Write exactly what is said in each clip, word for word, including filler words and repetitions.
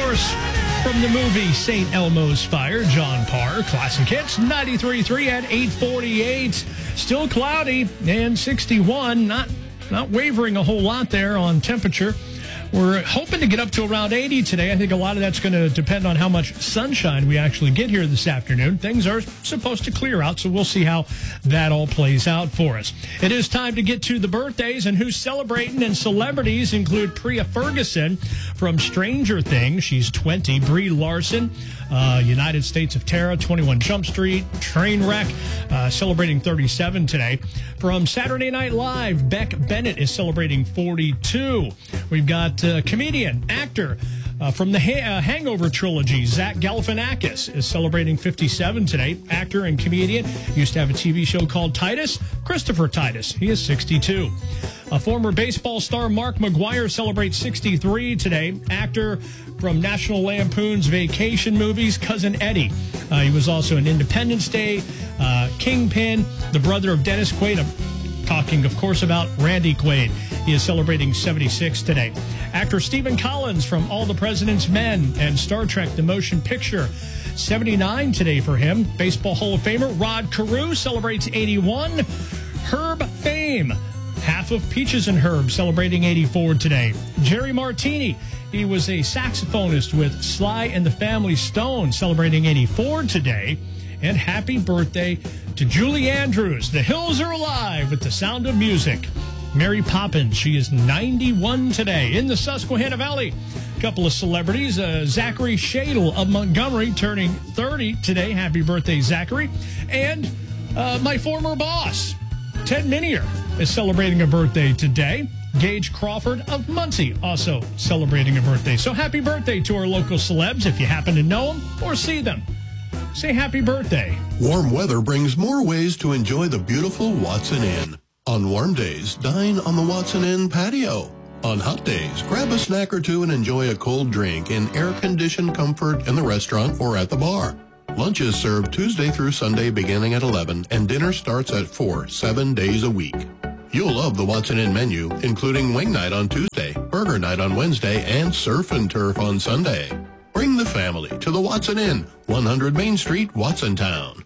course, from the movie Saint Elmo's Fire, John Parr, Classic Hits, ninety-three point three at eight forty-eight. Still cloudy and sixty-one. Not, not wavering a whole lot there on temperature. We're hoping to get up to around eighty today. I think a lot of that's going to depend on how much sunshine we actually get here this afternoon. Things are supposed to clear out, so we'll see how that all plays out for us. It is time to get to the birthdays and who's celebrating, and celebrities include Priya Ferguson from Stranger Things. She's twenty. Brie Larson, uh, United States of Terror, twenty-one Jump Street, Trainwreck, uh, celebrating thirty-seven today. From Saturday Night Live, Beck Bennett is celebrating forty-two. We've got uh, comedian, actor uh, from the ha- uh, Hangover trilogy, Zach Galifianakis, is celebrating fifty-seven today. Actor and comedian, used to have a T V show called Titus, Christopher Titus. He is sixty-two. A former baseball star, Mark McGwire, celebrates sixty-three today. Actor from National Lampoon's Vacation movies, Cousin Eddie. Uh, he was also in Independence Day, uh, Kingpin, the brother of Dennis Quaid. I'm talking, of course, about Randy Quaid. He is celebrating seventy-six today. Actor Stephen Collins from All the President's Men and Star Trek The Motion Picture, seventy-nine today for him. Baseball Hall of Famer Rod Carew celebrates eighty-one. Herb Fame, half of Peaches and Herb, celebrating eighty-four today. Jerry Martini, he was a saxophonist with Sly and the Family Stone, celebrating eighty-four today. And happy birthday to Julie Andrews. The Hills Are Alive with the Sound of Music. Mary Poppins, she is ninety-one today. In the Susquehanna Valley, a couple of celebrities. Uh, Zachary Shadle of Montgomery turning thirty today. Happy birthday, Zachary. And uh, my former boss, Ted Minier, is celebrating a birthday today. Gage Crawford of Muncie also celebrating a birthday. So happy birthday to our local celebs if you happen to know them or see them. Say happy birthday. Warm weather brings more ways to enjoy the beautiful Watson Inn. On warm days, dine on the Watson Inn patio. On hot days, grab a snack or two and enjoy a cold drink in air-conditioned comfort in the restaurant or at the bar. Lunch is served Tuesday through Sunday beginning at eleven, and dinner starts at four, seven days a week. You'll love the Watson Inn menu, including wing night on Tuesday, burger night on Wednesday, and surf and turf on Sunday. Bring the family to the Watson Inn, one hundred Main Street, Watsontown.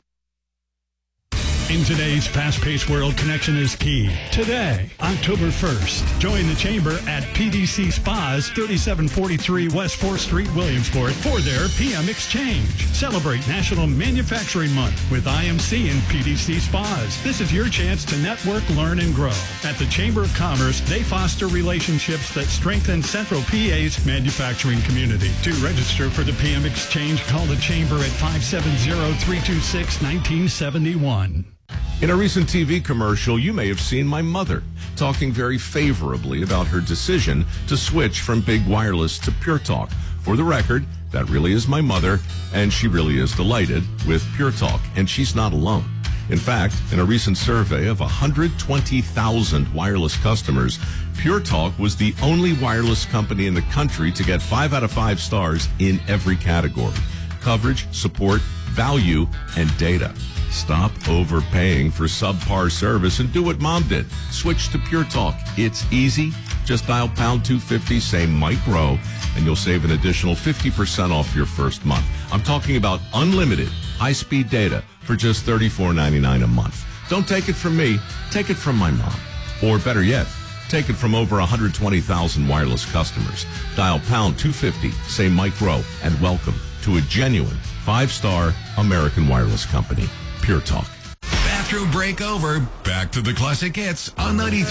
In today's fast-paced world, connection is key. Today, October first, join the Chamber at P D C Spas, thirty-seven forty-three West fourth Street, Williamsport, for their P M Exchange. Celebrate National Manufacturing Month with I M C and P D C Spas. This is your chance to network, learn, and grow. At the Chamber of Commerce, they foster relationships that strengthen Central P A's manufacturing community. To register for the P M Exchange, call the Chamber at five seven zero, three two six, one nine seven one. In a recent T V commercial, you may have seen my mother talking very favorably about her decision to switch from Big Wireless to Pure Talk. For the record, that really is my mother, and she really is delighted with Pure Talk, and she's not alone. In fact, in a recent survey of one hundred twenty thousand wireless customers, Pure Talk was the only wireless company in the country to get five out of five stars in every category: coverage, support, value, and data. Stop overpaying for subpar service and do what Mom did. Switch to Pure Talk. It's easy. Just dial pound two fifty, say Mike Rowe, and you'll save an additional fifty percent off your first month. I'm talking about unlimited high-speed data for just thirty-four ninety-nine a month. Don't take it from me. Take it from my mom. Or better yet, take it from over one hundred twenty thousand wireless customers. Dial pound two fifty, say Mike Rowe, and welcome to a genuine five-star American wireless company. Pure Talk. Bathroom break over. Back to the classic hits on ninety-three.